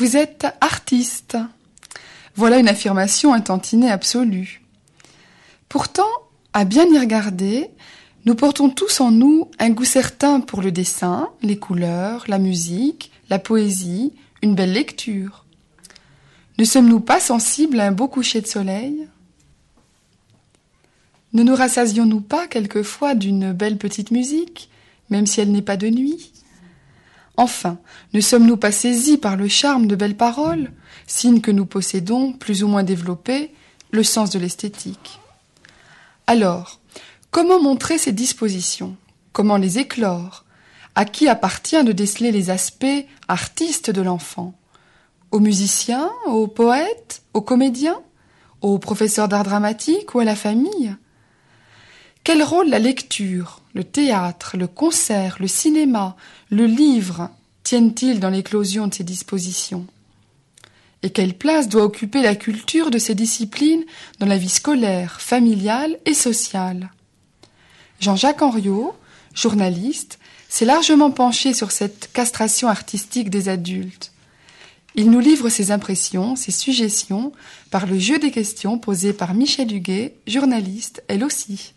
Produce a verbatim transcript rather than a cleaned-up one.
vous êtes artiste. Voilà une affirmation un tantinet absolue. Pourtant, à bien y regarder, nous portons tous en nous un goût certain pour le dessin, les couleurs, la musique, la poésie, une belle lecture. Ne sommes-nous pas sensibles à un beau coucher de soleil ? Ne nous rassasions-nous pas quelquefois d'une belle petite musique, même si elle n'est pas de nuit ? Enfin, ne sommes-nous pas saisis par le charme de belles paroles, signe que nous possédons, plus ou moins développé, le sens de l'esthétique ? Alors, comment montrer ces dispositions ? Comment les éclore ? À qui appartient de déceler les aspects artistes de l'enfant ? Aux musiciens, aux poètes, aux comédiens, aux professeurs d'art dramatique ou à la famille ? Quel rôle la lecture, le théâtre, le concert, le cinéma, le livre tiennent-ils dans l'éclosion de ces dispositions ? Et quelle place doit occuper la culture de ces disciplines dans la vie scolaire, familiale et sociale ? Jean-Jacques Henriot, journaliste, s'est largement penché sur cette castration artistique des adultes. Il nous livre ses impressions, ses suggestions, par le jeu des questions posées par Michèle Huguet, journaliste, elle aussi.